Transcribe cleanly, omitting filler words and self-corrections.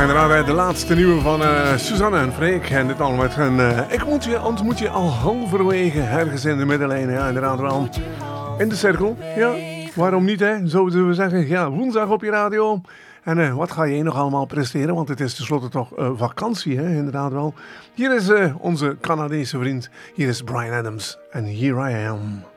inderdaad, de laatste nieuwe van Suzanne en Freek. En dit allemaal met een ik ontmoet je al halverwege ergens in de middenlijn. Ja, inderdaad wel. In de cirkel. Ja, waarom niet, hè? Zo zullen we zeggen. Ja, woensdag op je radio. En wat ga je nog allemaal presteren? Want het is tenslotte toch vakantie, hè? Inderdaad wel. Hier is onze Canadese vriend. Hier is Bryan Adams. En Here I Am.